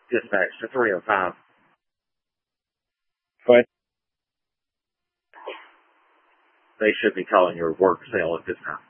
Dispatch to 305. But They should be calling your work cell at this time.